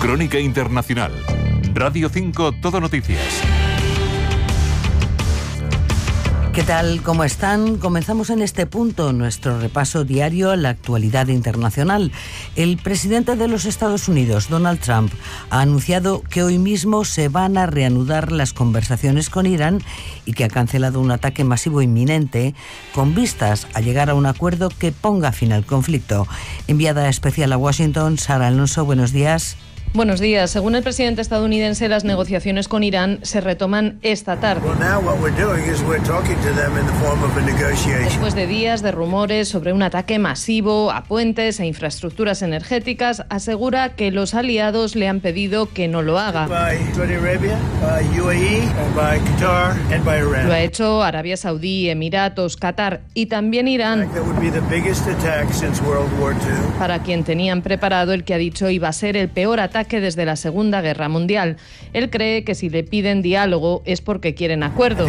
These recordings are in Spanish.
Crónica Internacional. Radio 5 Todo Noticias. ¿Qué tal? ¿Cómo están? Comenzamos en este punto nuestro repaso diario a la actualidad internacional. El presidente de los Estados Unidos, Donald Trump, ha anunciado que hoy mismo se van a reanudar las conversaciones con Irán y que ha cancelado un ataque masivo inminente con vistas a llegar a un acuerdo que ponga fin al conflicto. Enviada especial a Washington, Sara Alonso, buenos días. Buenos días. Según el presidente estadounidense, las negociaciones con Irán se retoman esta tarde. Después de días de rumores sobre un ataque masivo a puentes e infraestructuras energéticas, asegura que los aliados le han pedido que no lo haga. Lo ha hecho Arabia Saudí, Emiratos, Qatar y también Irán, para quien tenían preparado el que ha dicho iba a ser el peor ataque desde la Segunda Guerra Mundial. Él cree que si le piden diálogo es porque quieren acuerdo,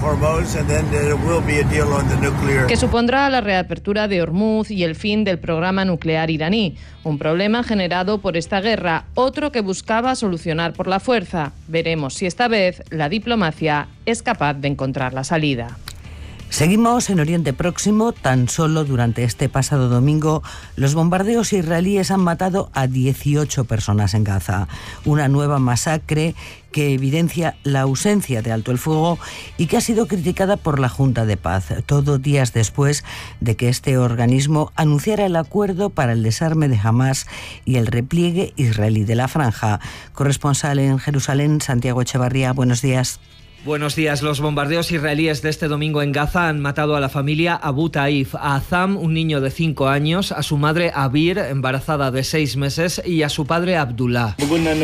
que supondrá la reapertura de Hormuz y el fin del programa nuclear iraní, un problema generado por esta guerra, otro que buscaba solucionar por la fuerza. Veremos si esta vez la diplomacia es capaz de encontrar la salida. Seguimos en Oriente Próximo. Tan solo durante este pasado domingo, los bombardeos israelíes han matado a 18 personas en Gaza. Una nueva masacre que evidencia la ausencia de alto el fuego y que ha sido criticada por la Junta de Paz, todo días después de que este organismo anunciara el acuerdo para el desarme de Hamás y el repliegue israelí de la franja. Corresponsal en Jerusalén, Santiago Echevarría, buenos días. Buenos días. Los bombardeos israelíes de este domingo en Gaza han matado a la familia Abu Taif, a Azam, un niño de 5 años, a su madre Abir, embarazada de 6 meses, y a su padre Abdullah.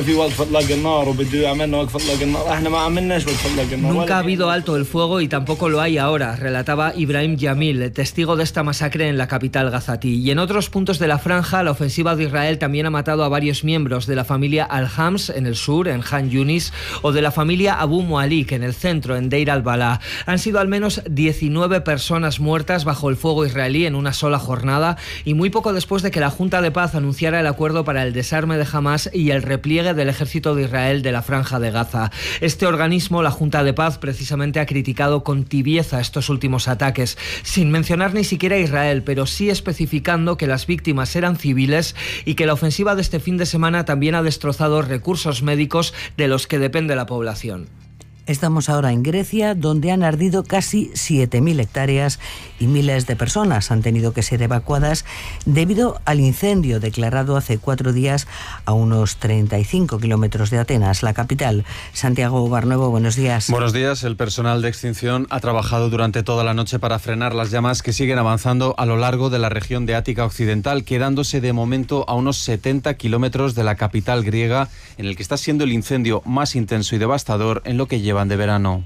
Nunca ha habido alto el fuego y tampoco lo hay ahora, relataba Ibrahim Yamil, testigo de esta masacre en la capital gazatí. Y en otros puntos de la franja, la ofensiva de Israel también ha matado a varios miembros de la familia Al-Hams en el sur, en Han Yunis, o de la familia Abu Mualik en el centro, en Deir al-Balá. Han sido al menos 19 personas muertas bajo el fuego israelí en una sola jornada, y muy poco después de que la Junta de Paz anunciara el acuerdo para el desarme de Hamás y el repliegue del ejército de Israel de la franja de Gaza. Este organismo, la Junta de Paz, precisamente ha criticado con tibieza estos últimos ataques, sin mencionar ni siquiera a Israel, pero sí especificando que las víctimas eran civiles y que la ofensiva de este fin de semana también ha destrozado recursos médicos de los que depende la población. Estamos ahora en Grecia, donde han ardido casi 7.000 hectáreas y miles de personas han tenido que ser evacuadas debido al incendio declarado hace 4 días a unos 35 kilómetros de Atenas, la capital. Santiago Barnuevo, buenos días. Buenos días. El personal de extinción ha trabajado durante toda la noche para frenar las llamas que siguen avanzando a lo largo de la región de Ática Occidental, quedándose de momento a unos 70 kilómetros de la capital griega, en el que está siendo el incendio más intenso y devastador en lo que lleva de verano.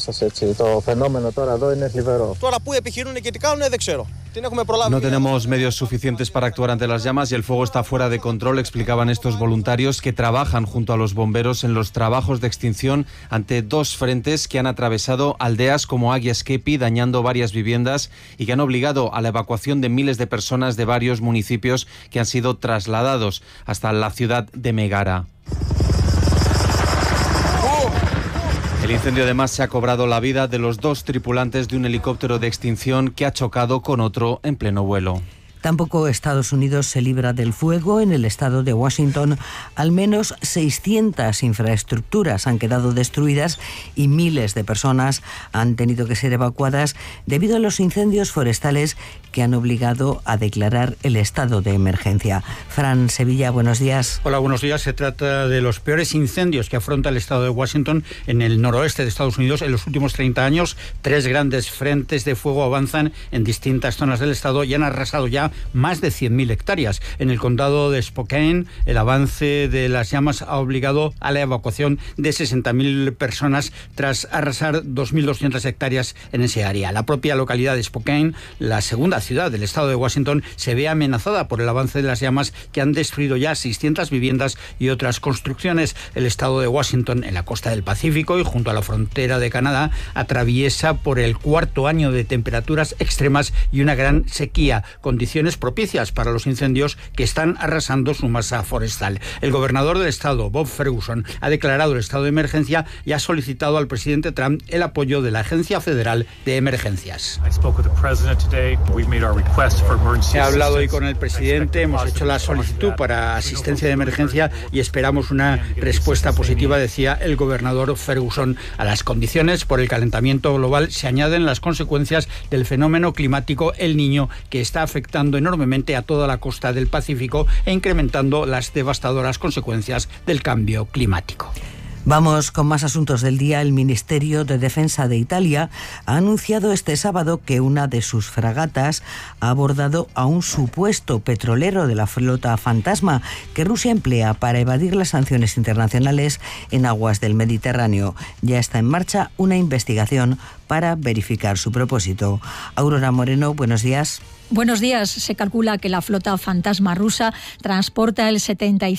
No tenemos medios suficientes para actuar ante las llamas y el fuego está fuera de control, explicaban estos voluntarios que trabajan junto a los bomberos en los trabajos de extinción ante 2 frentes que han atravesado aldeas como Agia Skepi, dañando varias viviendas, y que han obligado a la evacuación de miles de personas de varios municipios que han sido trasladados hasta la ciudad de Megara. El incendio además se ha cobrado la vida de los 2 tripulantes de un helicóptero de extinción que ha chocado con otro en pleno vuelo. Tampoco Estados Unidos se libra del fuego. En el estado de Washington, al menos 600 infraestructuras han quedado destruidas y miles de personas han tenido que ser evacuadas debido a los incendios forestales que han obligado a declarar el estado de emergencia. Fran Sevilla, buenos días. Hola, buenos días. Se trata de los peores incendios que afronta el estado de Washington en el noroeste de Estados Unidos en los últimos 30 años. 3 grandes frentes de fuego avanzan en distintas zonas del estado y han arrasado ya más de 100.000 hectáreas. En el condado de Spokane, el avance de las llamas ha obligado a la evacuación de 60.000 personas tras arrasar 2.200 hectáreas en ese área. La propia localidad de Spokane, la segunda ciudad del estado de Washington, se ve amenazada por el avance de las llamas que han destruido ya 600 viviendas y otras construcciones. El estado de Washington, en la costa del Pacífico y junto a la frontera de Canadá, atraviesa por el 4º año de temperaturas extremas y una gran sequía, condiciones condiciones propicias para los incendios que están arrasando su masa forestal. El gobernador del estado, Bob Ferguson, ha declarado el estado de emergencia y ha solicitado al presidente Trump el apoyo de la Agencia Federal de Emergencias. He hablado hoy con el presidente, hemos hecho la solicitud para asistencia de emergencia y esperamos una respuesta positiva, decía el gobernador Ferguson. A las condiciones por el calentamiento global se añaden las consecuencias del fenómeno climático El Niño, que está afectando enormemente a toda la costa del Pacífico e incrementando las devastadoras consecuencias del cambio climático. Vamos con más asuntos del día. El Ministerio de Defensa de Italia ha anunciado este sábado que una de sus fragatas ha abordado a un supuesto petrolero de la flota fantasma que Rusia emplea para evadir las sanciones internacionales en aguas del Mediterráneo. Ya está en marcha una investigación para verificar su propósito. Aurora Moreno, buenos días. Buenos días. Se calcula que la flota fantasma rusa transporta el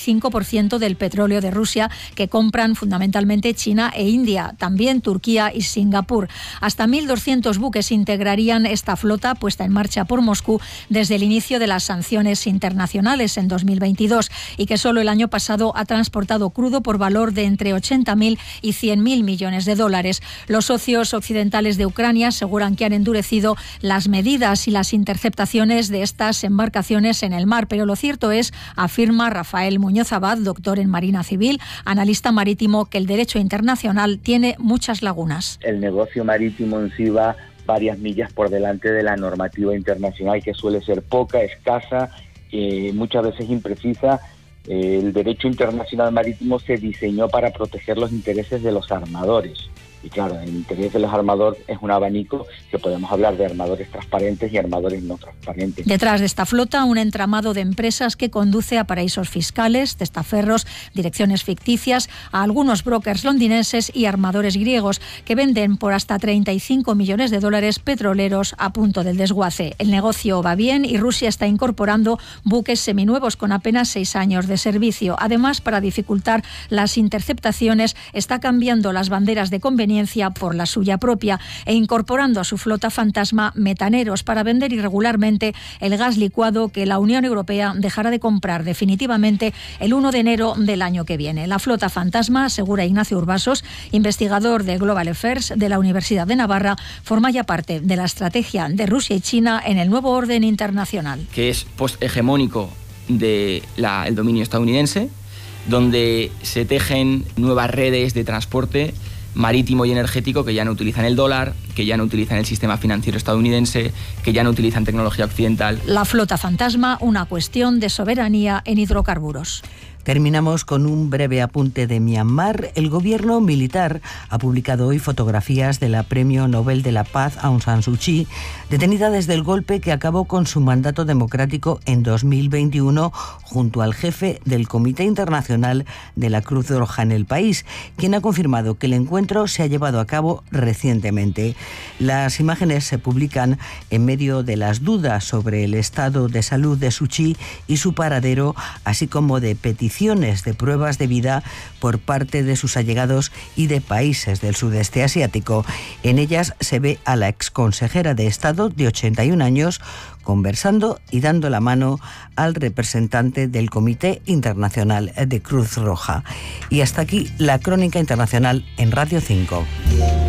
75% del petróleo de Rusia que compran fundamentalmente China e India, también Turquía y Singapur. Hasta 1.200 buques integrarían esta flota puesta en marcha por Moscú desde el inicio de las sanciones internacionales en 2022 y que solo el año pasado ha transportado crudo por valor de entre 80.000 y 100.000 millones de dólares. Los socios occidentales de Ucrania aseguran que han endurecido las medidas y las interceptaciones de estas embarcaciones en el mar, pero lo cierto es, afirma Rafael Muñoz Abad, doctor en Marina Civil, analista marítimo, que el derecho internacional tiene muchas lagunas. El negocio marítimo en sí va varias millas por delante de la normativa internacional, que suele ser poca, escasa, muchas veces imprecisa. El derecho internacional marítimo se diseñó para proteger los intereses de los armadores. Y claro, el interés de los armadores es un abanico que podemos hablar de armadores transparentes y armadores no transparentes. Detrás de esta flota, un entramado de empresas que conduce a paraísos fiscales, testaferros, direcciones ficticias, a algunos brokers londinenses y armadores griegos que venden por hasta 35 millones de dólares petroleros a punto del desguace. El negocio va bien y Rusia está incorporando buques seminuevos con apenas 6 años de servicio. Además, para dificultar las interceptaciones, está cambiando las banderas de conveniencia por la suya propia e incorporando a su flota fantasma metaneros para vender irregularmente el gas licuado que la Unión Europea dejará de comprar definitivamente el 1 de enero del año que viene. La flota fantasma, asegura Ignacio Urbasos, investigador de Global Affairs de la Universidad de Navarra, forma ya parte de la estrategia de Rusia y China en el nuevo orden internacional. Que es posthegemónico del dominio estadounidense, donde se tejen nuevas redes de transporte marítimo y energético que ya no utilizan el dólar, que ya no utilizan el sistema financiero estadounidense, que ya no utilizan tecnología occidental. La flota fantasma, una cuestión de soberanía en hidrocarburos. Terminamos con un breve apunte de Myanmar. El gobierno militar ha publicado hoy fotografías de la Premio Nobel de la Paz Aung San Suu Kyi, detenida desde el golpe que acabó con su mandato democrático en 2021, junto al jefe del Comité Internacional de la Cruz Roja en el país, quien ha confirmado que el encuentro se ha llevado a cabo recientemente. Las imágenes se publican en medio de las dudas sobre el estado de salud de Suu Kyi y su paradero, así como de peticiones de pruebas de vida por parte de sus allegados y de países del sudeste asiático. En ellas se ve a la exconsejera de Estado de 81 años conversando y dando la mano al representante del Comité Internacional de Cruz Roja. Y hasta aquí la crónica internacional en Radio 5.